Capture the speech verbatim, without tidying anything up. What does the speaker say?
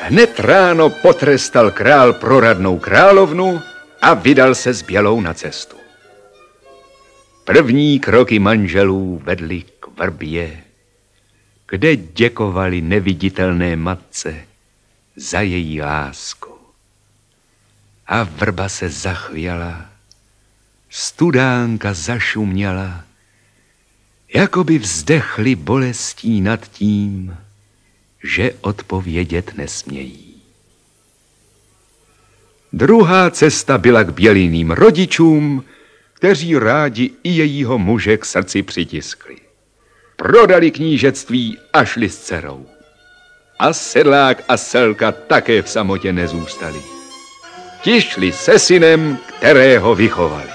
Hned ráno potrestal král proradnou královnu a vydal se s Bělou na cestu. První kroky manželů vedly k vrbě, kde děkovali neviditelné matce za její lásku. A vrba se zachvěla, studánka zašuměla, jako by vzdechli bolestí nad tím, že odpovědět nesmějí. Druhá cesta byla k Běliným rodičům, kteří rádi i jejího muže k srdci přitiskli. Prodali knížectví a šli s dcerou. A sedlák a selka také v samotě nezůstali. Ti šli se synem, kterého vychovali.